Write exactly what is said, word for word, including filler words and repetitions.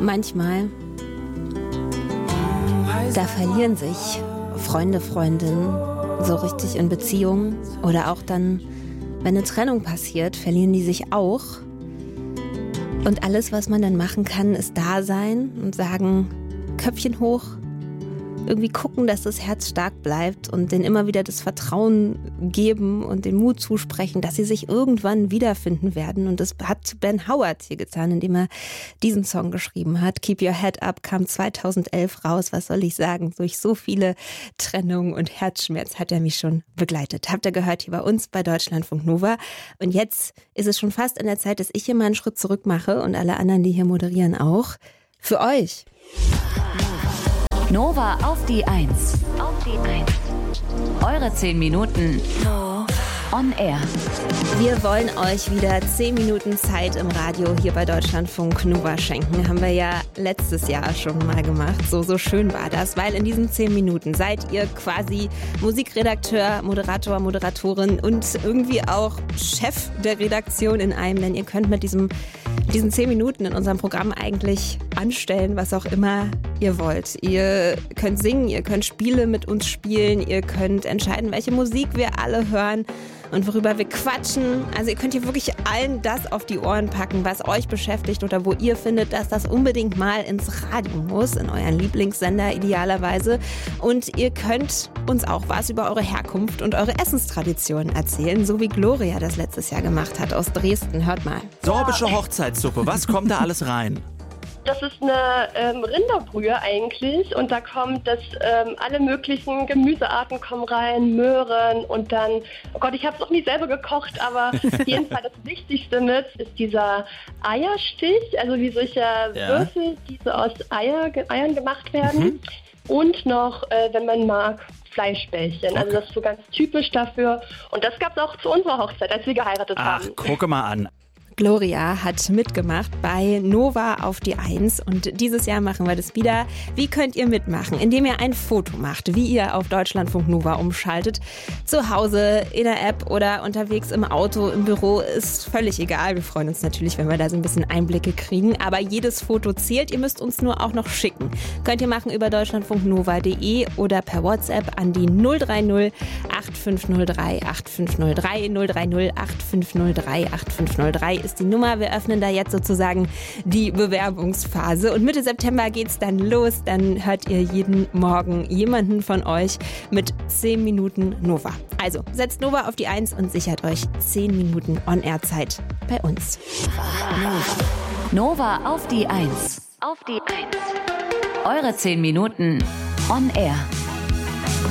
Manchmal, da verlieren sich Freunde, Freundinnen so richtig in Beziehungen. Oder auch dann, wenn eine Trennung passiert, verlieren die sich auch. Und alles, was man dann machen kann, ist da sein und sagen, Köpfchen hoch, irgendwie gucken, dass das Herz stark bleibt und denen immer wieder das Vertrauen geben und den Mut zusprechen, dass sie sich irgendwann wiederfinden werden. Und das hat Ben Howard hier getan, indem er diesen Song geschrieben hat. Keep Your Head Up kam zweitausendelf raus. Was soll ich sagen? Durch so viele Trennungen und Herzschmerz hat er mich schon begleitet. Habt ihr gehört hier bei uns bei Deutschlandfunk Nova. Und jetzt ist es schon fast an der Zeit, dass ich hier mal einen Schritt zurück mache und alle anderen, die hier moderieren, auch. Für euch. Nova auf die Eins. Auf die Eins. Eure zehn Minuten on air. Wir wollen euch wieder zehn Minuten Zeit im Radio hier bei Deutschlandfunk Nova schenken. Haben wir ja letztes Jahr schon mal gemacht. So, so schön war das, weil in diesen zehn Minuten seid ihr quasi Musikredakteur, Moderator, Moderatorin und irgendwie auch Chef der Redaktion in einem, denn ihr könnt mit diesem diesen zehn Minuten in unserem Programm eigentlich anstellen, was auch immer ihr wollt. Ihr könnt singen, ihr könnt Spiele mit uns spielen, ihr könnt entscheiden, welche Musik wir alle hören und worüber wir quatschen. Also ihr könnt hier wirklich allen das auf die Ohren packen, was euch beschäftigt oder wo ihr findet, dass das unbedingt mal ins Radio muss, in euren Lieblingssender idealerweise. Und ihr könnt uns auch was über eure Herkunft und eure Essenstraditionen erzählen, so wie Gloria das letztes Jahr gemacht hat aus Dresden. Hört mal. Sorbische Hochzeitssuppe, was kommt da alles rein? Das ist eine ähm, Rinderbrühe eigentlich und da kommt das, ähm, alle möglichen Gemüsearten kommen rein, Möhren und dann, oh Gott, ich habe es noch nie selber gekocht, aber auf jeden Fall das Wichtigste mit ist dieser Eierstich, also wie solche ja. Würfel, die so aus Eier, Eiern gemacht werden mhm. und noch, äh, wenn man mag, Fleischbällchen. Okay. Also das ist so ganz typisch dafür und das gab es auch zu unserer Hochzeit, als wir geheiratet Ach, haben. Ach, gucke mal an. Gloria hat mitgemacht bei Nova auf die Eins und dieses Jahr machen wir das wieder. Wie könnt ihr mitmachen? Indem ihr ein Foto macht, wie ihr auf Deutschlandfunk Nova umschaltet. Zu Hause, in der App oder unterwegs im Auto, im Büro, ist völlig egal. Wir freuen uns natürlich, wenn wir da so ein bisschen Einblicke kriegen, aber jedes Foto zählt. Ihr müsst uns nur auch noch schicken. Könnt ihr machen über deutschlandfunknova punkt de oder per WhatsApp an die null drei null acht fünf null drei acht fünf null drei null drei null acht fünf null drei acht fünf null drei ist die Nummer. Wir öffnen da jetzt sozusagen die Bewerbungsphase und Mitte September geht's dann los. Dann hört ihr jeden Morgen jemanden von euch mit zehn Minuten Nova. Also setzt Nova auf die Eins und sichert euch zehn Minuten On-Air-Zeit bei uns. Nova auf die Eins. Auf die Eins. Eure zehn Minuten On Air.